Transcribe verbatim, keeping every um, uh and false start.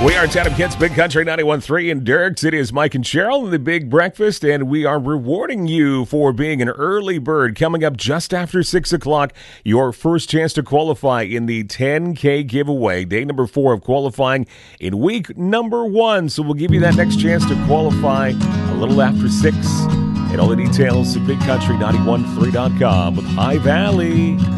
We are Chatham Kids, Big Country ninety-one point three in Dirks. It is Mike and Cheryl, the Big Breakfast, and we are rewarding you for being an early bird. Coming up just after six o'clock, your first chance to qualify in the ten K giveaway. Day number four of qualifying in week number one. So we'll give you that next chance to qualify a little after six. And all the details at big country ninety-one point three dot com with High Valley.